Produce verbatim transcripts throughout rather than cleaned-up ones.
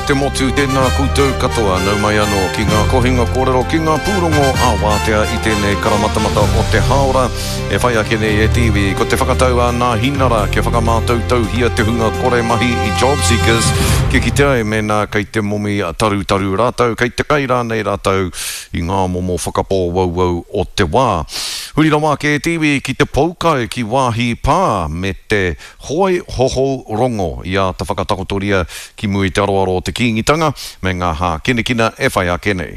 te motu tēnā koutou katoa nau mai anō ki ngā kohinga kōrero ki ngā pūrongo a Wātea i tēnei karamatamata o te haora e whai ake nei e tiwi ko te whakatau a ngā hinara ke whakamātautau hia te hunga kore mahi i Job Seekers ke ki te ai mena kei te momi taru taru rātau kei te kai rānei rātau i ngā momo whakapō wau wau o te wā. Huri rawa ke e tiwi ki te poukai ki wāhi pā me te hoi hoho rongo i a ta whakatakotoria ki mui te aroaro te kingitanga me ngā hā kinekina e whai ake nei.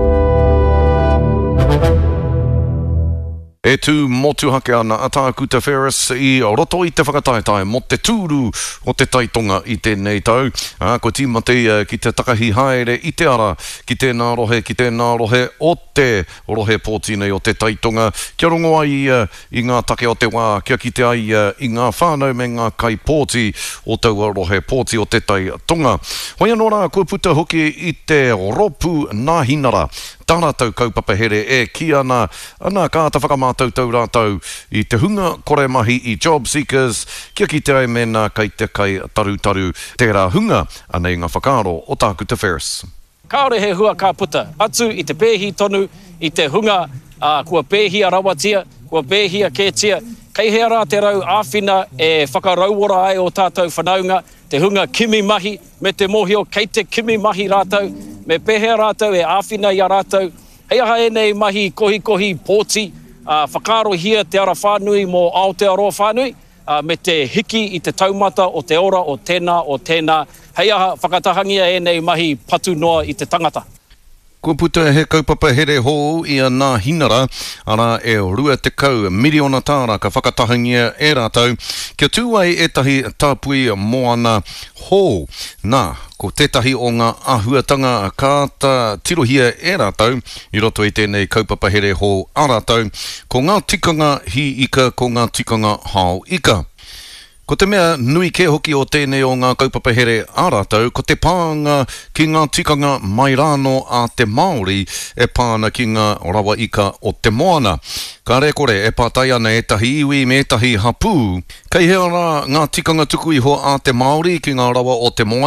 E tū motu hake ana a Tākuta Ferris i roto i te whakataetai mo te tūru o te taitonga i tēnei tau. A, ko tīmate uh, ki te takahi haere i te ara ki tēnā rohe, ki tēnā rohe o te rohe pōti nei o te taitonga. Kia rongo ai uh, i ngā take o te wā, kia ki te ai uh, i ngā whānau me ngā kai pōti o taua rohe pōti o te taitonga. Hoi anō rā, kua puta hoki i te ropu nā hinara. Tāna tau kaupapa here e ki ana, ana kā ta whakamātautau rātau i te hunga kore mahi i Job Seekers, kia ki te ai mena kei te kai taru taru tērā hunga anei ngā whakaaro o Tākuta Ferris. Kāore he hua kā puta, atu i te pēhi tonu, i te hunga, uh, kua pēhia rawatia, kua pēhia kētia, kei hea rā te rau āwhina e whakarauora ai o tātou whanaunga, te hunga kimi mahi, me te mohio kei te kimi mahi rātau, me pēhea rātau e āwhina i a rātau, hei aha e nei mahi kohi kohi pōti, uh, whakaro hia te ara whānui mō Aotearoa whānui, uh, me te hiki i te taumata o te ora o tēnā o tēnā, hei aha whakatahangia e nei mahi patu noa i te tangata. Kua puta he kaupapa here hou i a ngā hinara, ara e rua te kau miliona tāra ka whakatahangia e rātau. Kia tūai e tahi tāpui moana hou. Nā, ko tētahi o ngā ahuatanga ka ta tirohia e rātau, i roto i tēnei kaupapa here hou a rātau, ko ngā tikanga hi ika, ko ngā tikanga hao ika. Ko te mea nui ke hoki o tēnei o ngā kaupapa here a rātau, ko te pānga ki ngā tikanga mai rāno a te Māori e pāna ki ngā rawa ika o te moana. Ka rekore e pātai ana e tahi iwi me tahi hapū. Kei hea rā ngā tikanga tuku iho a te Māori ki ngā rawa o te moana.